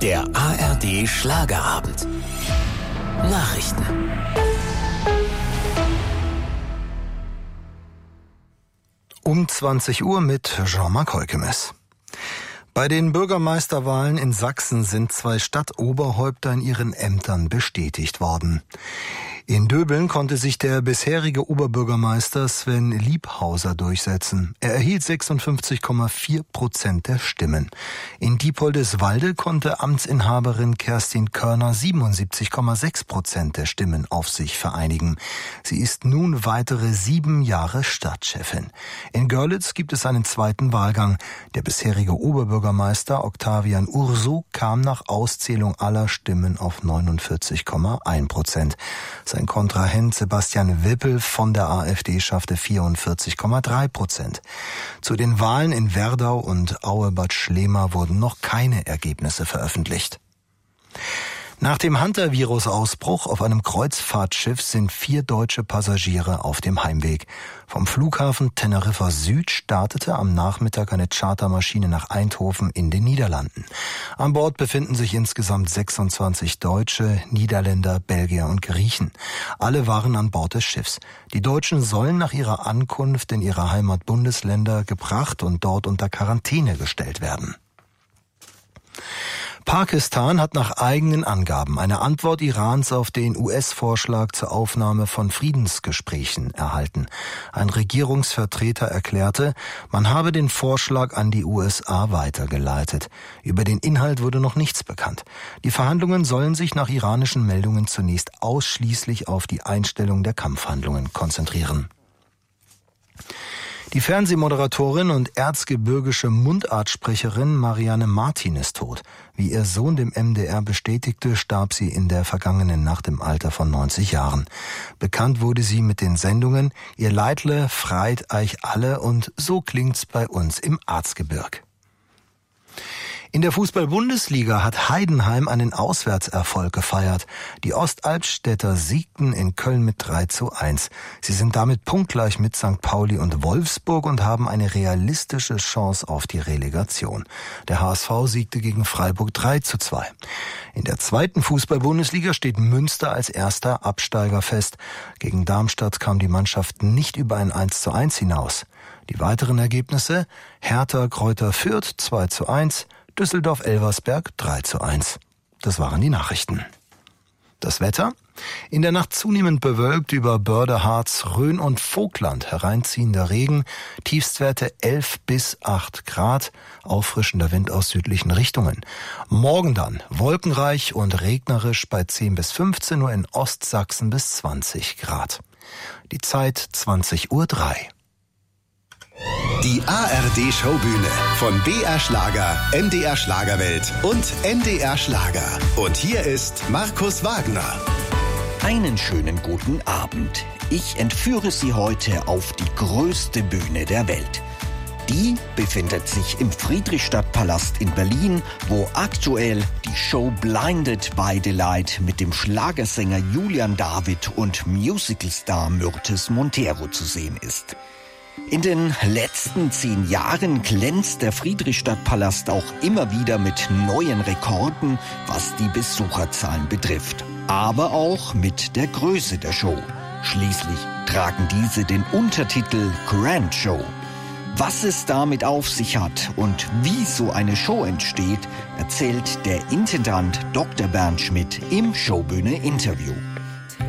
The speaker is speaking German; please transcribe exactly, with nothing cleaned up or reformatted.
Der A R D Schlagerabend. Nachrichten. Um zwanzig Uhr mit Jean-Marc Heukemes. Bei den Bürgermeisterwahlen in Sachsen sind zwei Stadtoberhäupter in ihren Ämtern bestätigt worden. In Döbeln konnte sich der bisherige Oberbürgermeister Sven Liebhauser durchsetzen. Er erhielt sechsundfünfzig Komma vier Prozent der Stimmen. In Diepoldeswalde konnte Amtsinhaberin Kerstin Körner siebenundsiebzig Komma sechs Prozent der Stimmen auf sich vereinigen. Sie ist nun weitere sieben Jahre Stadtchefin. In Görlitz gibt es einen zweiten Wahlgang. Der bisherige Oberbürgermeister Octavian Urso kam nach Auszählung aller Stimmen auf neunundvierzig Komma eins Prozent. Sein Kontrahent Sebastian Wippel von der AfD schaffte vierundvierzig Komma drei Prozent. Zu den Wahlen in Werdau und Aue-Bad Schlema wurden noch keine Ergebnisse veröffentlicht. Nach dem Hunter-Virus-Ausbruch auf einem Kreuzfahrtschiff sind vier deutsche Passagiere auf dem Heimweg. Vom Flughafen Teneriffa Süd startete am Nachmittag eine Chartermaschine nach Eindhoven in den Niederlanden. An Bord befinden sich insgesamt sechsundzwanzig Deutsche, Niederländer, Belgier und Griechen. Alle waren an Bord des Schiffs. Die Deutschen sollen nach ihrer Ankunft in ihre Heimatbundesländer gebracht und dort unter Quarantäne gestellt werden. Pakistan hat nach eigenen Angaben eine Antwort Irans auf den U S-Vorschlag zur Aufnahme von Friedensgesprächen erhalten. Ein Regierungsvertreter erklärte, man habe den Vorschlag an die U S A weitergeleitet. Über den Inhalt wurde noch nichts bekannt. Die Verhandlungen sollen sich nach iranischen Meldungen zunächst ausschließlich auf die Einstellung der Kampfhandlungen konzentrieren. Die Fernsehmoderatorin und erzgebirgische Mundartsprecherin Marianne Martin ist tot. Wie ihr Sohn dem M D R bestätigte, starb sie in der vergangenen Nacht im Alter von neunzig Jahren. Bekannt wurde sie mit den Sendungen Ihr Leidle freit eich alle und So klingt's bei uns im Erzgebirg. In der Fußball-Bundesliga hat Heidenheim einen Auswärtserfolg gefeiert. Die Ostalbstädter siegten in Köln mit drei zu eins. Sie sind damit punktgleich mit Sankt Pauli und Wolfsburg und haben eine realistische Chance auf die Relegation. Der H S V siegte gegen Freiburg drei zu zwei. In der zweiten Fußball-Bundesliga steht Münster als erster Absteiger fest. Gegen Darmstadt kam die Mannschaft nicht über ein eins zu eins hinaus. Die weiteren Ergebnisse: Hertha Greuther Fürth zwei zu eins, Düsseldorf-Elversberg drei zu eins. Das waren die Nachrichten. Das Wetter? In der Nacht zunehmend bewölkt über Börde, Harz, Rhön und Vogtland. Hereinziehender Regen, Tiefstwerte elf bis acht Grad, auffrischender Wind aus südlichen Richtungen. Morgen dann wolkenreich und regnerisch bei zehn bis fünfzehn, nur in Ostsachsen bis zwanzig Grad. Die Zeit zwanzig Uhr drei. Die A R D-Showbühne von B R Schlager, M D R Schlagerwelt und N D R Schlager. Und hier ist Markus Wagner. Einen schönen guten Abend. Ich entführe Sie heute auf die größte Bühne der Welt. Die befindet sich im Friedrichstadtpalast in Berlin, wo aktuell die Show Blinded by Delight mit dem Schlagersänger Julian David und Musicalstar Myrtis Montero zu sehen ist. In den letzten zehn Jahren glänzt der Friedrichstadtpalast auch immer wieder mit neuen Rekorden, was die Besucherzahlen betrifft. Aber auch mit der Größe der Show. Schließlich tragen diese den Untertitel Grand Show. Was es damit auf sich hat und wie so eine Show entsteht, erzählt der Intendant Doktor Bernd Schmidt im Showbühne-Interview.